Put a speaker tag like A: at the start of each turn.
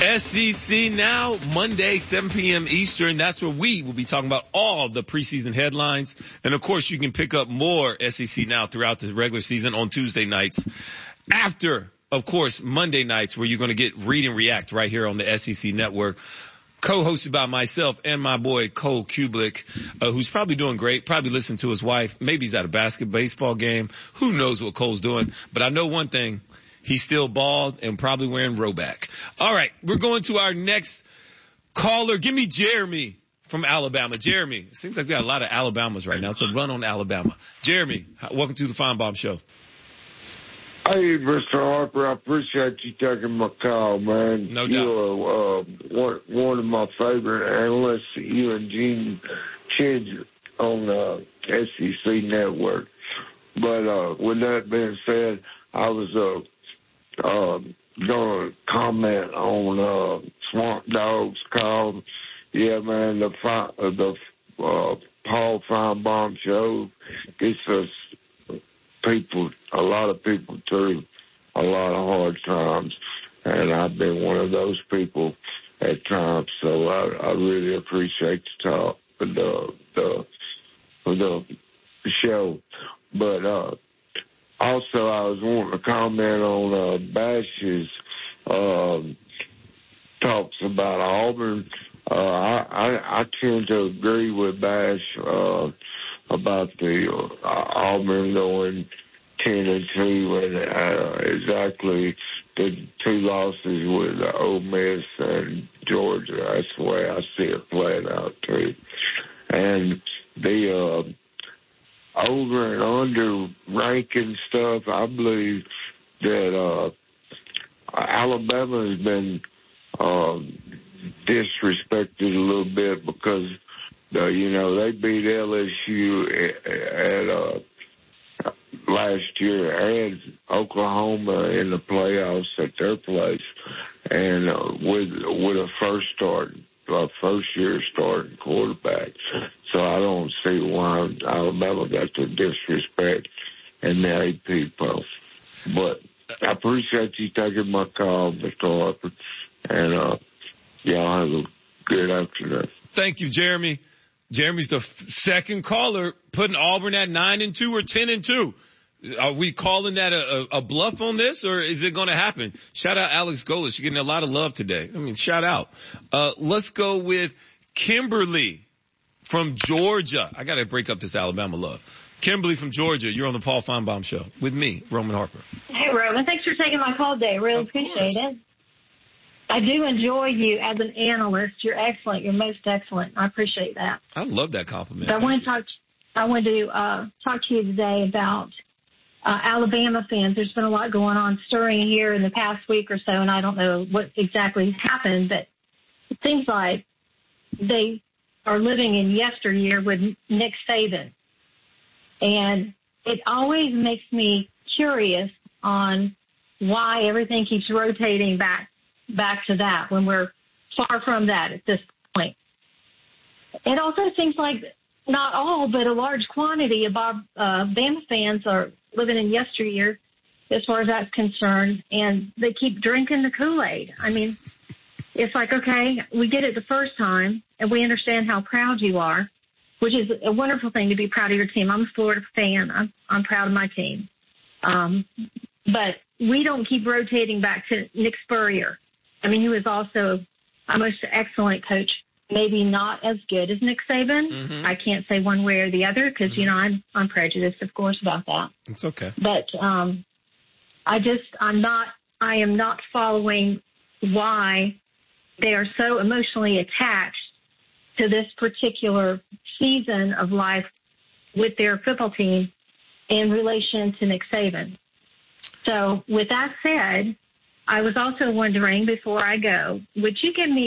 A: SEC Now, Monday, 7 p.m. Eastern. That's where we will be talking about all the preseason headlines. And, of course, you can pick up more SEC Now throughout the regular season on Tuesday nights. After, of course, Monday nights, where you're going to get Read and React right here on the SEC Network. Co-hosted by myself and my boy Cole Kublik, who's probably doing great, probably listening to his wife. Maybe he's at a baseball game. Who knows what Cole's doing? But I know one thing. He's still bald and probably wearing Roback. All right, we're going to our next caller. Give me Jeremy from Alabama. Jeremy, it seems like we got a lot of Alabamas right now. It's a run on Alabama. Jeremy, welcome to the Feinbaum Show.
B: Hey, Mr. Harper, I appreciate you taking my call, man.
A: No doubt.
B: You are one of my favorite analysts, you and Gene Chidge on SEC Network. But with that being said, I was going to comment on Swamp Dog's call. Yeah, man, the Paul Feinbaum Show gets us a lot of people through a lot of hard times, and I've been one of those people at times. So I really appreciate the talk, the show. But also, I was wanting to comment on Bash's talks about Auburn. I tend to agree with Bash about the Auburn going 10-2 and exactly the two losses with Ole Miss and Georgia. That's the way I see it playing out too. And the over and under ranking stuff, I believe that Alabama has been disrespected a little bit because they beat LSU at last year and Oklahoma in the playoffs at their place, and with a first year starting quarterback. So I don't see why Alabama got the disrespect in the AP poll. But I appreciate you taking my call, Mr. Harper, and y'all have a good afternoon.
A: Thank you, Jeremy. Jeremy's the second caller putting Auburn at 9-2 or 10-2. Are we calling that a bluff on this, or is it going to happen? Shout out Alex Golis. You're getting a lot of love today. I mean, shout out. Let's go with Kimberly from Georgia. I got to break up this Alabama love. Kimberly from Georgia, you're on the Paul Feinbaum Show with me, Roman Harper.
C: Hey, Roman. Thanks for taking my call today. Really appreciate it. I do enjoy you as an analyst. You're excellent. You're most excellent. I appreciate that.
A: I love that compliment.
C: So I want to talk to you today about Alabama fans. There's been a lot going on stirring here in the past week or so, and I don't know what exactly happened, but it seems like they are living in yesteryear with Nick Saban. And it always makes me curious on why everything keeps rotating back to that when we're far from that at this point. It also seems like not all, but a large quantity of Bama fans are living in yesteryear as far as that's concerned, and they keep drinking the Kool-Aid. I mean, it's like, okay, we get it the first time, and we understand how proud you are, which is a wonderful thing to be proud of your team. I'm a Florida fan. I'm proud of my team. But we don't keep rotating back to Nick Spurrier. I mean, he was also a most excellent coach, maybe not as good as Nick Saban. Mm-hmm. I can't say one way or the other because, I'm prejudiced, of course, about that.
A: It's okay.
C: But I am not following why they are so emotionally attached to this particular season of life with their football team in relation to Nick Saban. So with that said, I was also wondering before I go, would you give me